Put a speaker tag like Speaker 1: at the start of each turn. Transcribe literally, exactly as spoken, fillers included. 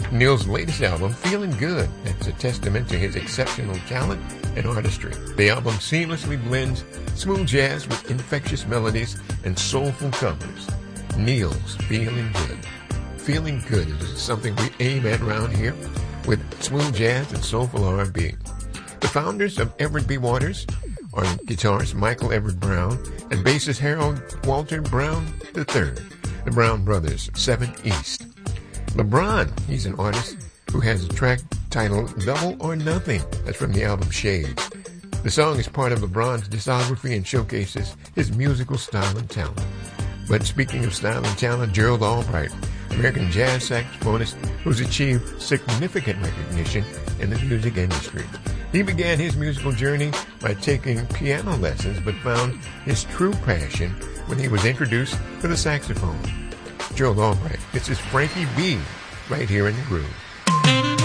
Speaker 1: Neil's latest album, Feeling Good, is a testament to his exceptional talent and artistry. The album seamlessly blends smooth jazz with infectious melodies and soulful covers. Neil's Feeling Good. Feeling Good is something we aim at around here with smooth jazz and soulful R and B. The founders of Everett B. Waters are guitarist Michael Everett Brown and bassist Harold Walter Brown the third, the Brown Brothers, Seven East. LeBron, he's an artist who has a track titled Double or Nothing. That's from the album Shades. The song is part of LeBron's discography and showcases his musical style and talent. But speaking of style and talent, Gerald Albright, American jazz saxophonist who's achieved significant recognition in the music industry. He began his musical journey by taking piano lessons, but found his true passion when he was introduced to the saxophone. Gerald Albright, this is Frankie B, right here in the groove.